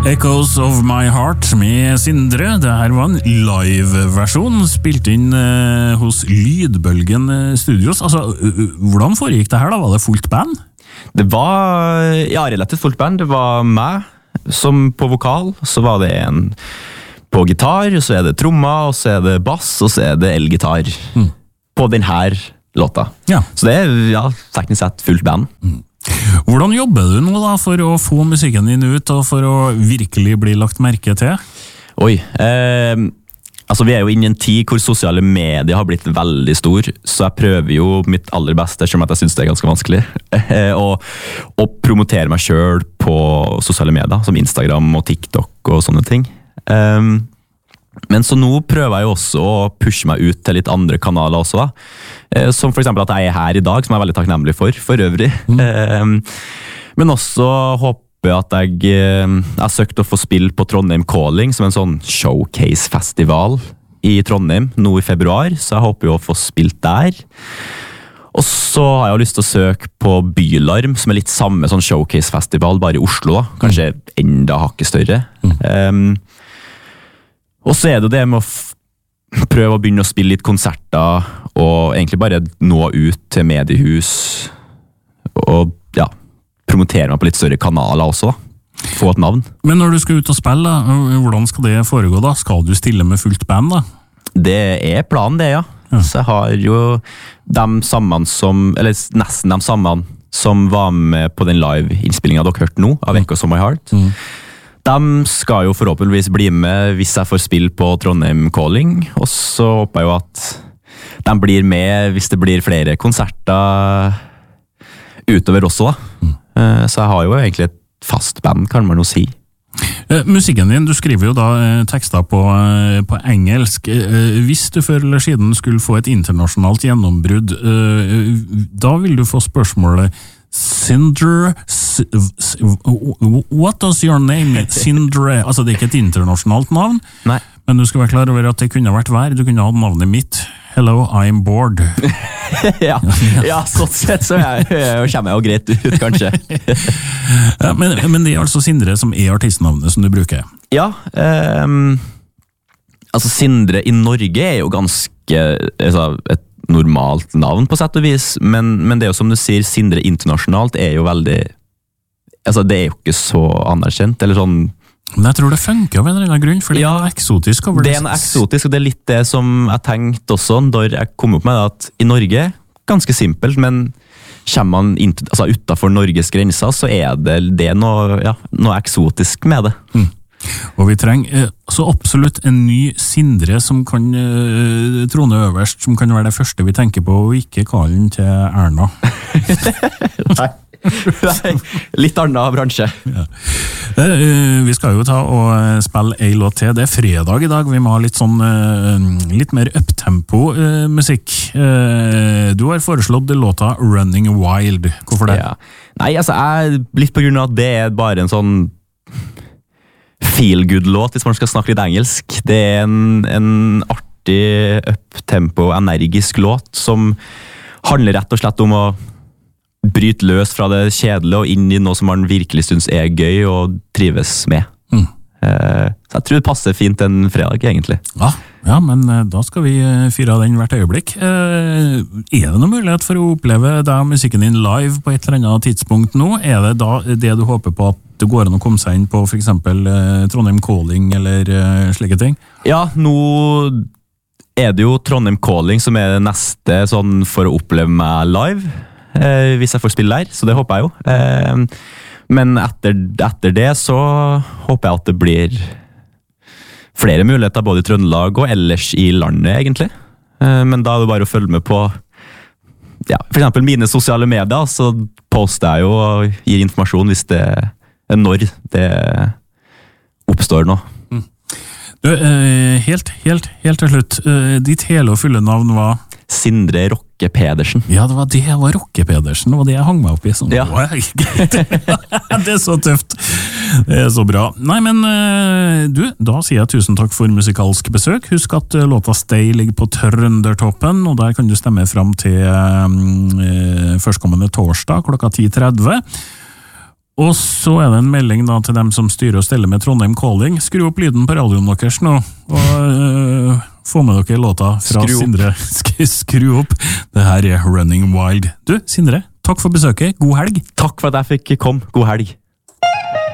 Echoes of My Heart med Sindre. Det her var en live-versjon spilt inn hos Lydbølgen Studios. Altså, hvordan foregikk det her da? Var det fullt band? Det var, ja, relativt fullt band. Det var meg som på vokal, så var det en på gitar, så er det tromma, og så er det bass, og så er det elgitar på denne låta. Ja. Så det er, ja, teknisk sett fullt band. Hvordan jobber du nå da for å få musikken din ut, og for å virkelig bli lagt merke til? Oi, altså vi er jo inne i en tid hvor sosiale medier har blitt veldig stor, så jeg prøver jo mitt aller beste, selv om jeg synes det er ganske vanskelig, å promotere meg selv på sosiale medier, som Instagram og TikTok og sånne ting. Men så nå prøver jeg jo også å pushe meg ut til litt andre kanaler også da. Som for eksempel at jeg er her i dag, som jeg er veldig takknemlig for øvrig. Men også håper jeg at jeg har søkt å få spille på Trondheim Calling, som en sånn showcase-festival i Trondheim nå i februar, så jeg håper jo å få spilt der. Og så har jeg jo lyst til å søke på Bylarm, som er litt samme sånn showcase-festival, bare i Oslo da. Kanskje enda hakket større. Og så er det det med å prøve å begynne å spille litt konserter, og egentlig bare nå ut til mediehus, og ja, promotere meg på litt større kanaler også da. Få et navn. Men når du skal ut og spille, hvordan skal det foregå da? Skal du stille med fullt band da? Det er planen det, ja. Så jeg har jo nesten de samme som var med på den live-innspillingen dere hørte nå, av Echoes of My Heart. De skal jo forhåpentligvis bli med hvis jeg får spille på Trondheim Calling, og så håper jeg jo at de blir med hvis det blir flere konserter utover også da. Så jeg har jo egentlig et fast band, kan man jo si. Musikken din, du skriver jo da tekster på engelsk. Hvis du før eller siden skulle få et internasjonalt gjennombrudd, da vil du få spørsmålet Sindre, what does your name? Sindre, altså det er ikke et internasjonalt navn. Nei. Men du skal være klar over at det kunne vært vær. Du kunne ha navnet mitt. Hello, I'm bored. ja, sånn sett så kommer jeg jo greit ut, kanskje. Ja, men det er altså Sindre som er artistnavnet som du bruker? Ja, altså Sindre i Norge er jo ganske et normalt navn på sett og vis, men det er jo som du sier, Sindre internasjonalt er jo veldig, altså det er jo ikke så anerkjent, eller sånn. Men jeg tror det funker av en eller annen grunn, for det er noe eksotisk over det. Det er noe eksotisk, og det er litt det som jeg tenkte også, da jeg kom opp med det, at i Norge, ganske simpelt, men kommer man utenfor Norges grenser, så er det noe eksotisk med det. Og vi trenger så absolutt en ny Sindre som kan trone øverst, som kan være det første vi tenker på, og ikke kalle den til Erna. Nei, litt annen bransje. Ja. Vi skal jo ta og spille en låt til. Det er fredag i dag, vi må ha litt sånn litt mer uptempo musikk. Du har foreslått låta Running Wild. Hvorfor det? Ja. Nei, altså litt på grunn av at det er bare en sånn feel-good-låt, hvis man skal snakke litt engelsk. Det er en artig, up-tempo, energisk låt som handler rett og slett om å bryte løs fra det kjedelige og inn i noe som man virkelig synes er gøy og trives med. Så jeg tror det passer fint en fredag, egentlig. Ja, men da skal vi fyre av den hvert øyeblikk. Er det noen mulighet for å oppleve deg og musikken din live på et eller annet tidspunkt nå? Er det da det du håper på at det går an å komme seg inn på for eksempel Trondheim Calling eller slike ting? Ja, nå er det jo Trondheim Calling som er det neste sånn for å oppleve meg live, hvis jeg får spille der, så det håper jeg jo. Men etter det så håper jeg at det blir flere muligheter både i Trøndelag og ellers i landet egentlig. Men da er det bare å følge med på for eksempel mine sosiale medier, så poster jeg jo og gir informasjon hvis når det oppstår nå. Du, helt til slutt, ditt hele og fulle navn var? Sindre Rokke Pedersen. Ja, det var Rokke Pedersen, og det jeg hang meg opp i. Sånn. Ja. Det er så tøft. Det er så bra. Nei, men du, da sier jeg tusen takk for musikalsk besøk. Husk at låta Stay ligger på Trøndertoppen, og der kan du stemme frem til førstkommende torsdag klokka 10:30. Og så er det en melding da til dem som styrer og steller med Trondheim Calling. Skru opp lyden på radioen deres nå, og få med dere låta fra Sindre. Skru opp. Det her er Running Wild. Du, Sindre, takk for besøket. God helg. Takk for at jeg fikk komme. God helg.